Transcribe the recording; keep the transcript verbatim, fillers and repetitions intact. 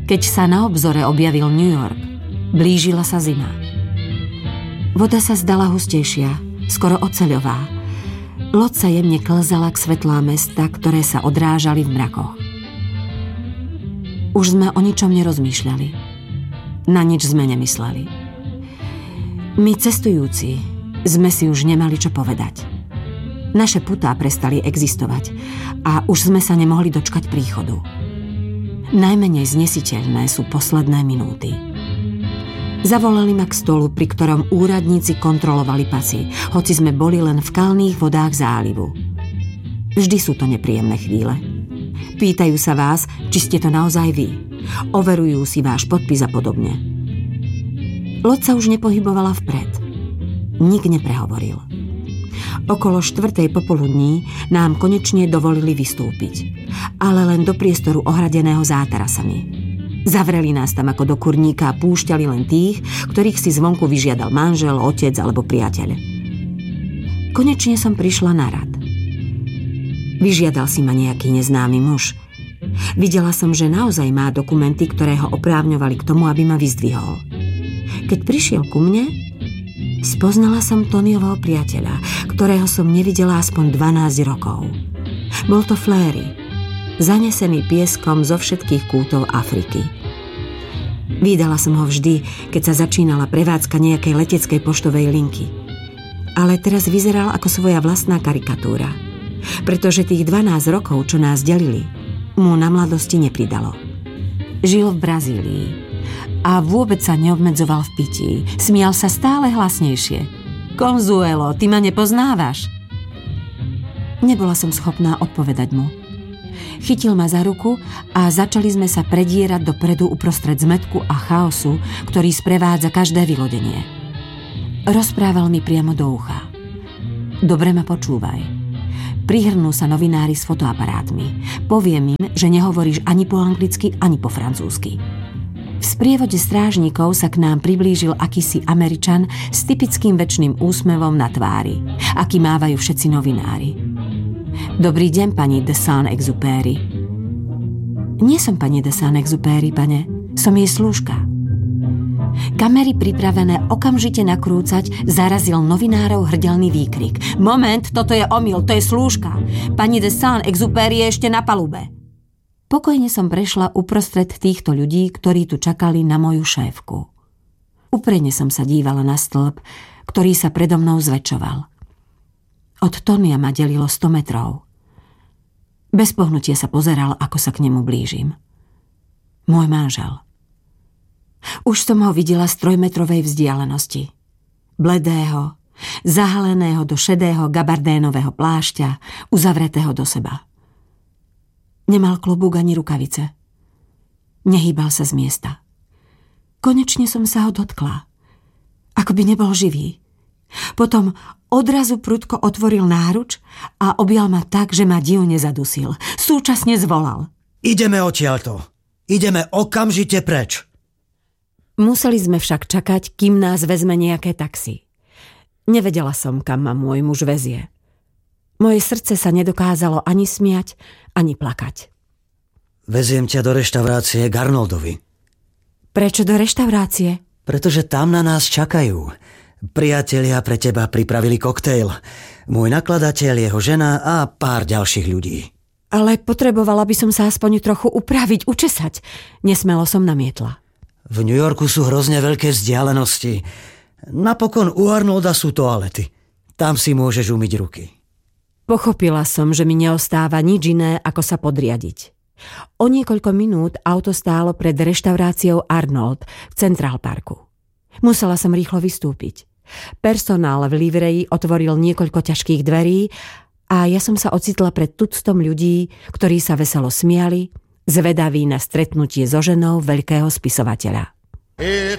Keď sa na obzore objavil New York, blížila sa zima. Voda sa zdala hustejšia, skoro oceľová. Loď sa jemne klzala k svetlá mesta, ktoré sa odrážali v mrakoch. Už sme o ničom nerozmýšľali. Na nič sme nemysleli. My cestujúci sme si už nemali čo povedať. Naše putá prestali existovať a už sme sa nemohli dočkať príchodu. Najmenej znesiteľné sú posledné minúty. Zavolali ma k stolu, pri ktorom úradníci kontrolovali pasy, hoci sme boli len v kalných vodách zálivu. Vždy sú to nepríjemné chvíle. Pýtajú sa vás, či ste to naozaj vy. Overujú si váš podpis a podobne. Loď sa už nepohybovala vpred. Nik neprehovoril. Okolo štvrtej popoludní nám konečne dovolili vystúpiť, ale len do priestoru ohradeného zátarasami. Zavreli nás tam ako do kurníka a púšťali len tých, ktorých si zvonku vyžiadal manžel, otec alebo priateľ. Konečne som prišla na rad. Vyžiadal si ma nejaký neznámy muž. Videla som, že naozaj má dokumenty, ktoré ho oprávňovali k tomu, aby ma vyzdvihol. Keď prišiel ku mne, spoznala som Tonyovho priateľa, ktorého som nevidela aspoň dvanásť rokov. Bol to Fléry, zanesený pieskom zo všetkých kútov Afriky. Vídala som ho vždy, keď sa začínala prevádzka nejakej leteckej poštovej linky. Ale teraz vyzeral ako svoja vlastná karikatúra, pretože tých dvanásť rokov, čo nás delili, mu na mladosti nepridalo. Žil v Brazílii a vôbec sa neobmedzoval v pití. Smial sa stále hlasnejšie. Consuelo, ty ma nepoznávaš? Nebola som schopná odpovedať mu. Chytil ma za ruku a začali sme sa predierať dopredu uprostred zmätku a chaosu, ktorý sprevádza každé vylodenie. Rozprával mi priamo do ucha. Dobre ma počúvaj. Prihrnú sa novinári s fotoaparátmi. Poviem im, že nehovoríš ani po anglicky, ani po francúzsky. V sprievode strážnikov sa k nám priblížil akýsi Američan s typickým večným úsmevom na tvári, aký mávajú všetci novinári. Dobrý deň, pani de Saint-Exupéry. Nie som pani de Saint-Exupéry, pane. Som jej slúžka. Kamery pripravené okamžite nakrúcať zarazil novinárov hrdelný výkrik. Moment, toto je omyl, to je slúžka. Pani de Saint-Exupéry je ešte na palube. Pokojne som prešla uprostred týchto ľudí, ktorí tu čakali na moju šéfku. Uprene som sa dívala na stĺp, ktorý sa predo mnou zväčšoval. Od Tonya ma delilo sto metrov. Bez pohnutia sa pozeral, ako sa k nemu blížim. Môj manžel. Už som ho videla z trojmetrovej vzdialenosti. Bledého, zahaleného do šedého gabardénového plášťa, uzavretého do seba. Nemal klobúk ani rukavice. Nehýbal sa z miesta. Konečne som sa ho dotkla. Ako by nebol živý. Potom odrazu prudko otvoril náruč a objal ma tak, že ma divne zadusil. Súčasne zvolal. Ideme odtiaľto. Ideme okamžite preč. Museli sme však čakať, kým nás vezme nejaké taxi. Nevedela som, kam ma môj muž vezie. Moje srdce sa nedokázalo ani smiať, ani plakať. Veziem ťa do reštaurácie k Arnoldovi. Prečo do reštaurácie? Pretože tam na nás čakajú. Priatelia pre teba pripravili koktejl. Môj nakladateľ, jeho žena a pár ďalších ľudí. Ale potrebovala by som sa aspoň trochu upraviť, učesať. Nesmelo som namietla. V New Yorku sú hrozne veľké vzdialenosti. Napokon u Arnolda sú toalety. Tam si môžeš umyť ruky. Pochopila som, že mi neostáva nič iné, ako sa podriadiť. O niekoľko minút auto stálo pred reštauráciou Arnold v Central Parku. Musela som rýchlo vystúpiť. Personál v livreji otvoril niekoľko ťažkých dverí a ja som sa ocitla pred tuctom ľudí, ktorí sa veselo smiali, zvedaví na stretnutie so ženou veľkého spisovateľa. It